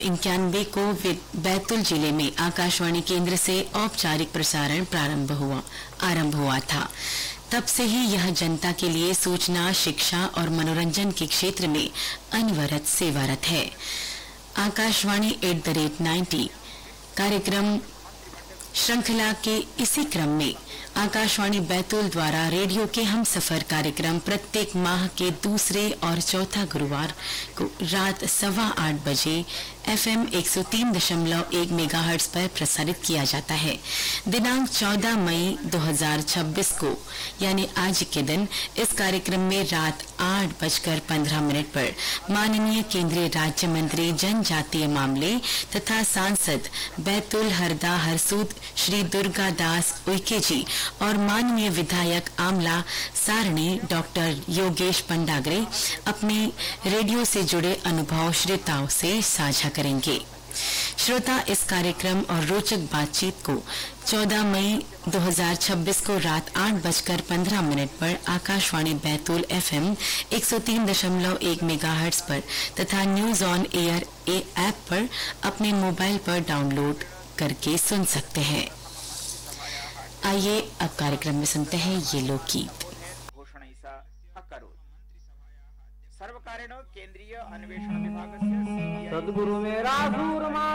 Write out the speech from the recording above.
91 को बैतूल जिले में आकाशवाणी केंद्र से औपचारिक प्रसारण आरंभ हुआ था। तब से ही यह जनता के लिए सूचना, शिक्षा और मनोरंजन के क्षेत्र में अनवरत सेवारत है। आकाशवाणी @90 कार्यक्रम श्रृंखला के इसी क्रम में आकाशवाणी बैतूल द्वारा रेडियो के हम सफर कार्यक्रम प्रत्येक माह के दूसरे और चौथा गुरुवार को रात 8:15 बजे FM 103.1 मेगाहर्ट्ज पर प्रसारित किया जाता है। दिनांक 14 मई 2026 को यानी आज के दिन इस कार्यक्रम में रात 8:15 पर माननीय केंद्रीय राज्य मंत्री जनजातीय मामले तथा सांसद बैतूल हरदा हरसूद श्री दुर्गा दास उइके जी और माननीय विधायक आमला सारणी डॉक्टर योगेश पंडागरे अपने रेडियो से जुड़े अनुभव श्रोताओं से साझा करेंगे। श्रोता इस कार्यक्रम और रोचक बातचीत को 14 मई 2026 को रात 8:15 पर आकाशवाणी बैतूल FM 103.1 मेगाहर्ट्ज पर तथा न्यूज ऑन एयर ऐप पर अपने मोबाइल पर डाउनलोड करके सुन सकते हैं। आइए अब कार्यक्रम में सुनते हैं ये लोकगीत। सर्वकारेण केंद्रीय अन्वेषण विभागस्य सद्गुरु मेरा